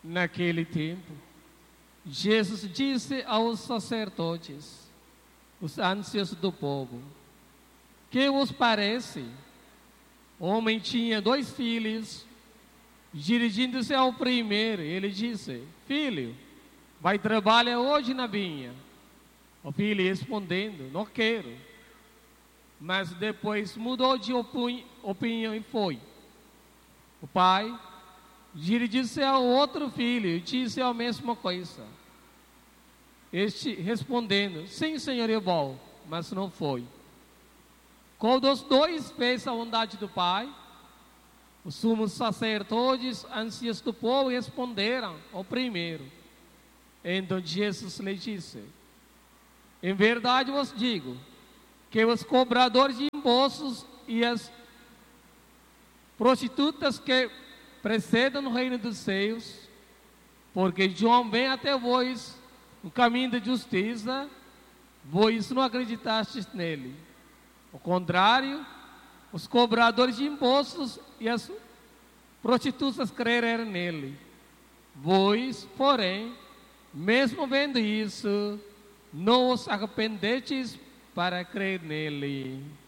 Naquele tempo, Jesus disse aos sacerdotes, os anciãos do povo: que vos parece? O homem tinha 2 filhos. Dirigindo-se ao primeiro, ele disse: filho, vai trabalhar hoje na vinha. O filho respondendo: não quero. Mas depois mudou de opinião e foi. O pai dirigiu-se ao outro filho e disse a mesma coisa. Este respondendo: sim, senhor, eu vou. Mas não foi. Quando os 2 fez a vontade do pai, os sumos sacerdotes, anciãos do povo, responderam ao primeiro. Então Jesus lhe disse: em verdade vos digo, que os cobradores de impostos e as prostitutas que precedem no reino dos céus, porque João vem até vós no caminho da justiça, vós não acreditastes nele. Ao contrário, os cobradores de impostos e as prostitutas creram nele. Vós, porém, mesmo vendo isso, não os arrependestes para crer nele.